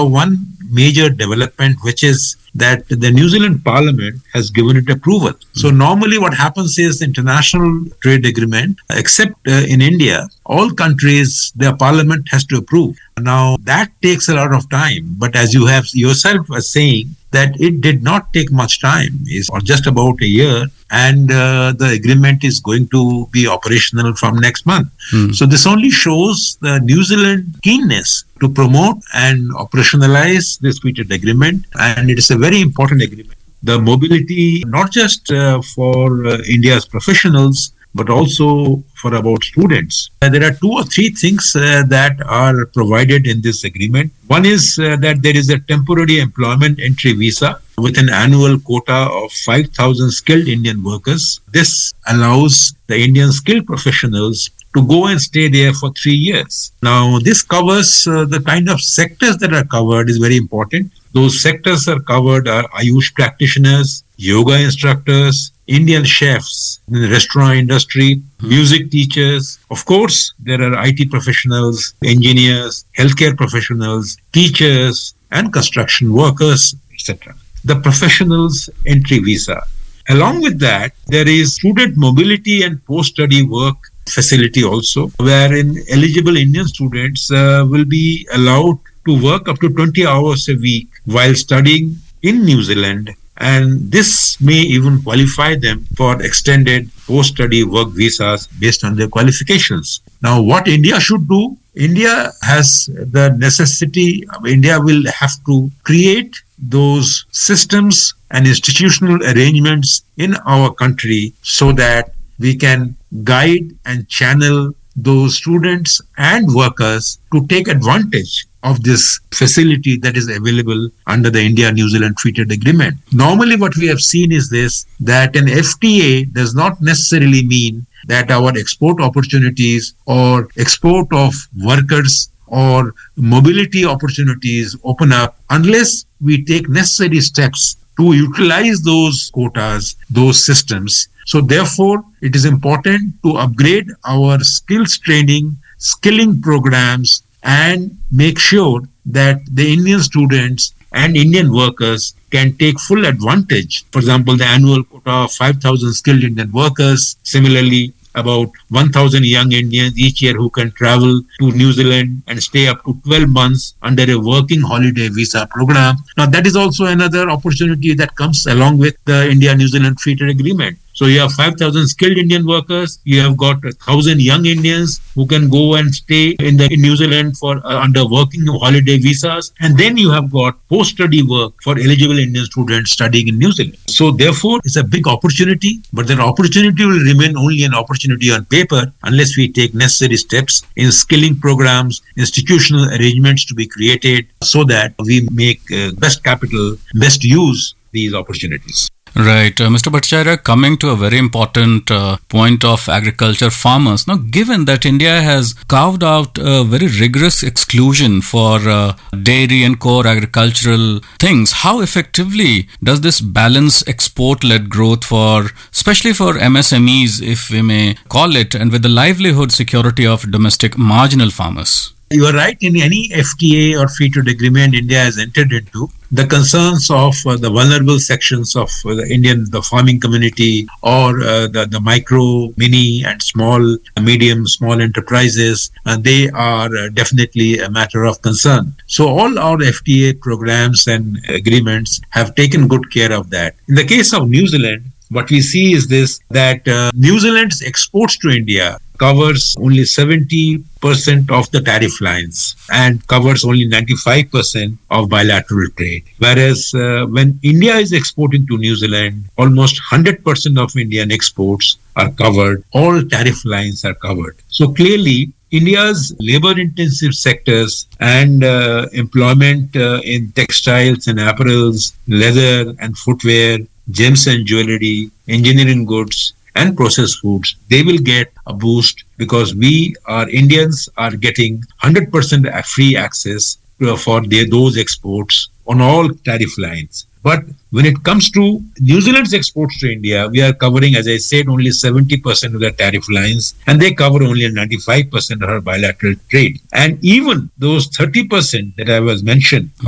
now one major development, which is that the New Zealand Parliament has given it approval. So normally what happens is international trade agreement, except in India, all countries, their parliament has to approve. Now that takes a lot of time. But as you have yourself was saying, that it did not take much time. It's just about a year, and the agreement is going to be operational from next month. So this only shows the New Zealand keenness to promote and operationalize this free trade agreement, and it is a very important agreement. The mobility, not just for India's professionals, but also for about students. There are 2 or 3 things that are provided in this agreement. One is that there is a temporary employment entry visa with an annual quota of 5,000 skilled Indian workers. This allows the Indian skilled professionals to go and stay there for 3 years. Now, this covers the kind of sectors that are covered is very important. Those sectors are covered are Ayush practitioners, yoga instructors, Indian chefs in the restaurant industry, music teachers. Of course, there are IT professionals, engineers, healthcare professionals, teachers, and construction workers, etc. The professionals entry visa. Along with that, there is student mobility and post-study work facility also, wherein eligible Indian students will be allowed to work up to 20 hours a week while studying in New Zealand, and this may even qualify them for extended post-study work visas based on their qualifications. Now, what India should do? India has the necessity, India will have to create those systems and institutional arrangements in our country so that we can guide and channel those students and workers to take advantage of this facility that is available under the India-New Zealand Free Trade Agreement. Normally what we have seen is this, that an FTA does not necessarily mean that our export opportunities or export of workers or mobility opportunities open up unless we take necessary steps to utilize those quotas, those systems. So therefore, it is important to upgrade our skills training, skilling programs, and make sure that the Indian students and Indian workers can take full advantage. For example, the annual quota of 5,000 skilled Indian workers. Similarly, about 1,000 young Indians each year who can travel to New Zealand and stay up to 12 months under a working holiday visa program. Now, that is also another opportunity that comes along with the India-New Zealand Free Trade Agreement. So you have 5,000 skilled Indian workers, you have got 1,000 young Indians who can go and stay in New Zealand for under working holiday visas, and then you have got post-study work for eligible Indian students studying in New Zealand. So therefore, it's a big opportunity, but that opportunity will remain only an opportunity on paper unless we take necessary steps in skilling programs, institutional arrangements to be created so that we make best capital, best use these opportunities. Right. Mr. Bhattacharya, coming to a very important point of agriculture farmers. Now, given that India has carved out a very rigorous exclusion for dairy and core agricultural things, how effectively does this balance export-led growth for, especially for MSMEs, if we may call it, and with the livelihood security of domestic marginal farmers? You are right. In any FTA or free trade agreement India has entered into, the concerns of the vulnerable sections of the farming community or the micro, mini and small, medium, small enterprises, they are definitely a matter of concern. So all our FTA programs and agreements have taken good care of that. In the case of New Zealand, what we see is this, that New Zealand's exports to India covers only 70% of the tariff lines and covers only 95% of bilateral trade. Whereas when India is exporting to New Zealand, almost 100% of Indian exports are covered. All tariff lines are covered. So clearly, India's labor-intensive sectors and employment in textiles and apparels, leather and footwear, gems and jewelry, engineering goods, and processed foods, they will get a boost because Indians are getting 100% free access for those exports on all tariff lines. But when it comes to New Zealand's exports to India, we are covering, as I said, only 70% of the tariff lines, and they cover only 95% of our bilateral trade. And even those 30% that I was mentioned